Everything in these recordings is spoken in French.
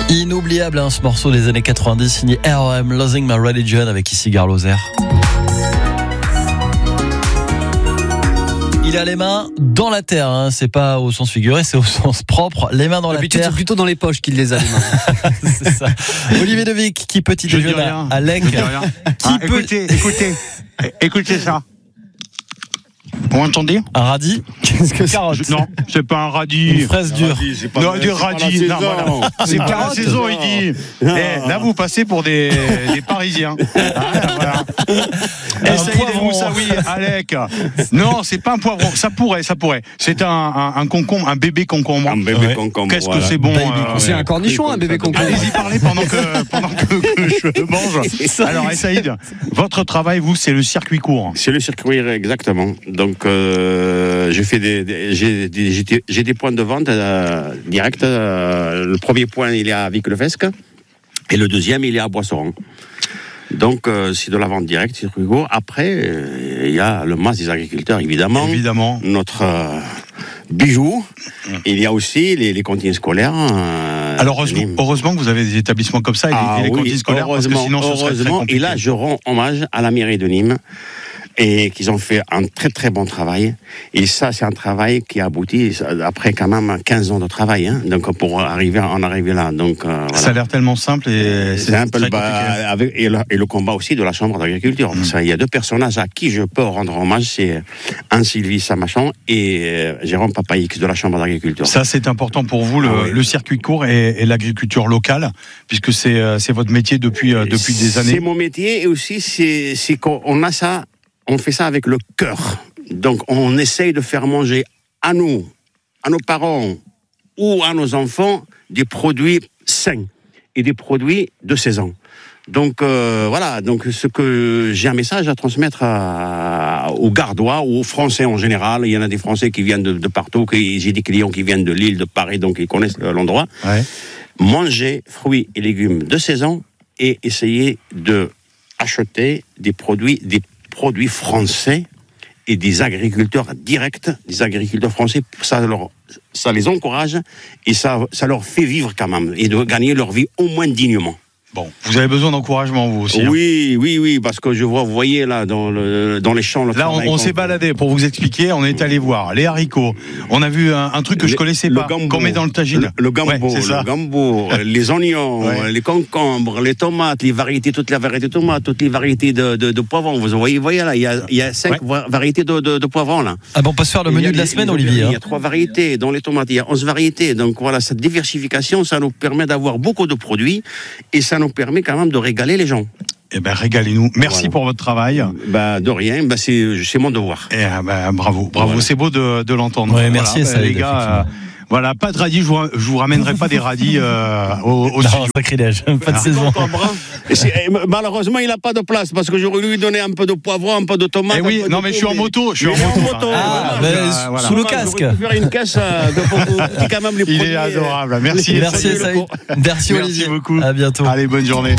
Inoubliable ce morceau des années 90 signé R.E.M. Losing My Religion avec ici Garloser. Il a les mains dans la terre, c'est pas au sens figuré, c'est au sens propre. Les mains dans la terre. C'est plutôt dans les poches qu'il les a, les mains. C'est ça. Olivier Devic, qui petit déjeune à Lec. Écoutez ça. Vous m'entendez ? Un radis ? Qu'est-ce que carotte ? Non, c'est pas un radis. Une fraise dure. Non, du radis. Non, voilà. C'est pas la saison, il dit. Là, vous passez pour des Parisiens. Voilà. Essayez les moussaouis, Alec. Non, c'est pas un poivron. Ça pourrait. C'est un concombre, un bébé concombre. Un bébé concombre. Qu'est-ce que c'est bon. C'est un cornichon, un bébé concombre. Allez-y, parlez pendant que je mange. Alors, Saïd, votre travail, vous, c'est le circuit court. C'est le circuit, exactement. Donc, j'ai des points de vente directs. Le premier point, il est à Vic-le-Fesque. Et le deuxième, il est à Boisseron. Donc, c'est de la vente directe, circuit court. Après, il y a le mas des agriculteurs, évidemment. Notre bijou. Il y a aussi les cantines scolaires. Alors, heureusement que vous avez des établissements comme ça et les cantines scolaires, parce que sinon, ce serait très compliqué. Et là, je rends hommage à la mairie de Nîmes. Et qu'ils ont fait un très très bon travail. Et ça, c'est un travail qui a abouti après quand même 15 ans de travail. Donc pour en arriver là. Donc voilà. Ça a l'air tellement simple et c'est un peu et le combat aussi de la Chambre d'agriculture. Il y a deux personnages à qui je peux rendre hommage, c'est Anne-Sylvie Samachon et Jérôme Papaïx de la Chambre d'agriculture. Ça, c'est important pour vous, le circuit court et l'agriculture locale, puisque c'est votre métier depuis des années. C'est mon métier et aussi c'est qu'on a ça. On fait ça avec le cœur. Donc, on essaye de faire manger à nous, à nos parents ou à nos enfants des produits sains et des produits de saison. Donc, voilà. Donc, ce que j'ai un message à transmettre aux Gardois ou aux Français en général. Il y en a des Français qui viennent de partout. J'ai des clients qui viennent de Lille, de Paris, donc ils connaissent l'endroit. Ouais. Mangez fruits et légumes de saison et essayez de acheter des produits français et des agriculteurs directs, des agriculteurs français, ça les encourage et ça leur fait vivre quand même et de gagner leur vie au moins dignement. Bon, vous avez besoin d'encouragement vous aussi. Oui, parce que vous voyez là dans les champs. Là, on s'est baladé pour vous expliquer. On est allé voir les haricots. On a vu un truc que je connaissais pas. Qu'on met dans le tagine. Le gambo, les oignons, les concombres, les tomates, toutes les variétés de tomates, toutes les variétés de poivrons. Vous voyez là, il y a 5 variétés de poivrons là. Ah bon, on peut se faire le menu de la semaine, Olivier. Il y a 3 variétés dans les tomates. Il y a 11 variétés. Donc voilà, cette diversification, ça nous permet d'avoir beaucoup de produits et ça nous permet quand même de régaler les gens. Eh ben, régalez-nous. Merci pour votre travail. De rien, c'est mon devoir. Bravo. Voilà. C'est beau de l'entendre. Ouais, merci, ça les gars. Voilà, pas de radis, je vous ramènerai pas des radis au studio. Sacrilège, pas de saison. Malheureusement, il n'a pas de place parce que j'aurais lui donné un peu de poivron, un peu de tomate. Oui, non mais je suis en moto. Sous le casque. Je vais faire une caisse pour quand même les produits. Il est adorable. Merci Saïd. Merci Olivier. Merci beaucoup. À bientôt. Allez, bonne journée.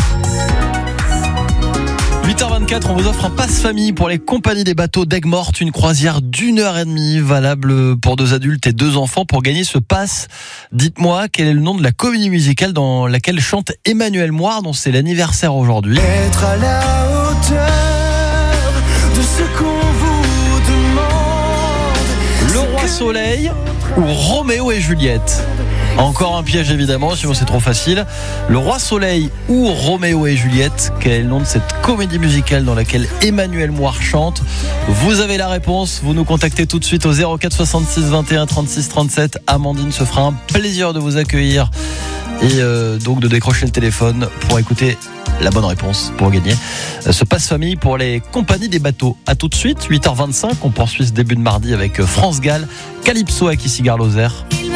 8h24, on vous offre un passe-famille pour les compagnies des bateaux d'Aigues-Mortes, une croisière d'1h30 valable pour 2 adultes et 2 enfants. Pour gagner ce passe, dites-moi quel est le nom de la comédie musicale dans laquelle chante Emmanuel Moire, dont c'est l'anniversaire aujourd'hui. Être à la hauteur de ce qu'on vous demande. Le Roi Soleil ou Roméo et Juliette? Encore un piège évidemment, sinon c'est trop facile. Le Roi Soleil ou Roméo et Juliette, quel est le nom de cette comédie musicale dans laquelle Emmanuel Moire chante? Vous avez la réponse, vous nous contactez tout de suite au 04 66 21 36 37. Amandine se fera un plaisir de vous accueillir et donc de décrocher le téléphone pour écouter la bonne réponse pour gagner ce passe-famille pour les compagnies des bateaux. A tout de suite, 8h25, on poursuit ce début de mardi avec France Gall, Calypso avec ici Garloser.